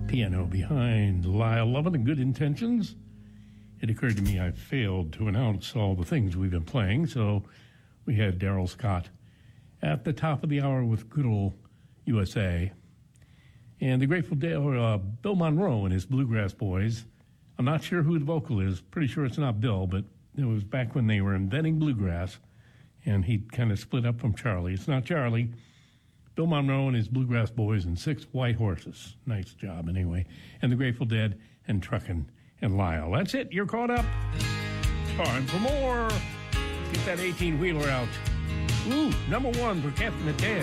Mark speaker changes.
Speaker 1: piano behind Lyle Lovin and Good Intentions. It occurred to me I failed to announce all the things we've been playing, so we had Daryl Scott at the top of the hour with Good Old USA. And the Grateful Dead, Bill Monroe and his Bluegrass Boys. I'm not sure who the vocal is. Pretty sure it's not Bill, but it was back when they were inventing bluegrass, and he kind of split up from Charlie. It's not Charlie. Bill Monroe and his Bluegrass Boys and Six White Horses. Nice job, anyway. And the Grateful Dead and Truckin' and Lyle. That's it. You're caught up. Time for more. Get that 18-wheeler out. Ooh, number one for Captain Ted.